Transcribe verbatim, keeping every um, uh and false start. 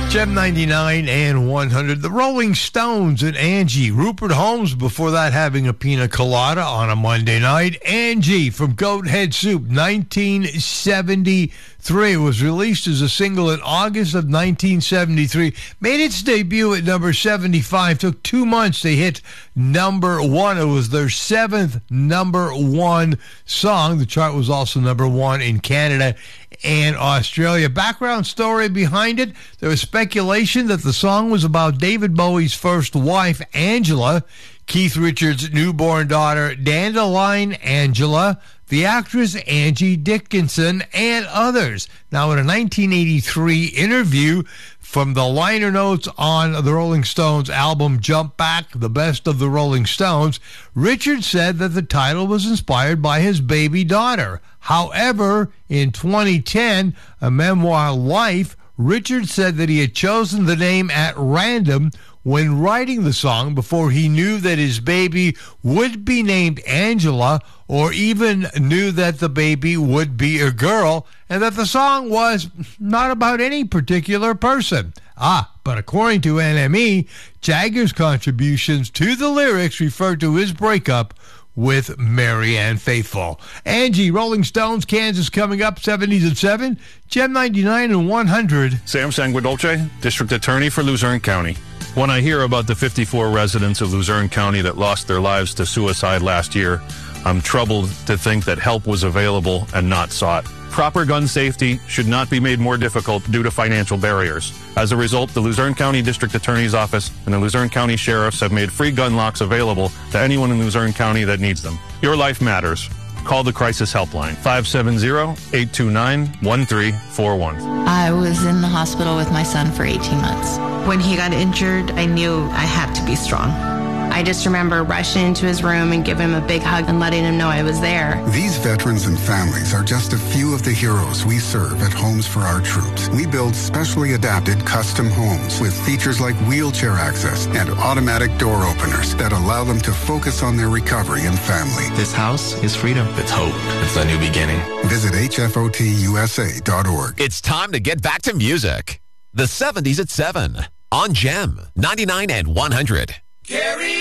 Gem ninety-nine and one hundred. The Rolling Stones and Angie. Rupert Holmes before that having a pina colada on a Monday night. Angie from Goat Head Soup, nineteen seventy-three. It was released as a single in August of nineteen seventy-three. Made its debut at number seventy-five. Took two months to hit number one. It was their seventh number one song. The chart was also number one in Canada and Australia. Background story behind it, there was speculation that the song was about David Bowie's first wife, Angela, Keith Richards' newborn daughter, Dandelion Angela, the actress Angie Dickinson, and others. Now, in a nineteen eighty-three interview from the liner notes on the Rolling Stones album Jump Back, The Best of the Rolling Stones, Richards said that the title was inspired by his baby daughter. However, in twenty ten, a memoir, Life, Richards said that he had chosen the name at random when writing the song before he knew that his baby would be named Angela or even knew that the baby would be a girl, and that the song was not about any particular person. Ah, but according to N M E, Jagger's contributions to the lyrics refer to his breakup with Marianne Faithfull. Angie, Rolling Stones, Kansas coming up, seventies at seven. Gem ninety-nine and one hundred. Sam Sanguidolce, District Attorney for Luzerne County. When I hear about the fifty-four residents of Luzerne County that lost their lives to suicide last year, I'm troubled to think that help was available and not sought. Proper gun safety should not be made more difficult due to financial barriers. As a result, the Luzerne County District Attorney's Office and the Luzerne County Sheriffs have made free gun locks available to anyone in Luzerne County that needs them. Your life matters. Call the Crisis Helpline, five seven zero, eight two nine, one three four one. I was in the hospital with my son for eighteen months. When he got injured, I knew I had to be strong. I just remember rushing into his room and giving him a big hug and letting him know I was there. These veterans and families are just a few of the heroes we serve at Homes for Our Troops. We build specially adapted custom homes with features like wheelchair access and automatic door openers that allow them to focus on their recovery and family. This house is freedom. It's hope. It's a new beginning. Visit H F O T U S A dot org. It's time to get back to music. The seventies at seven on Gem ninety-nine and one hundred. Gary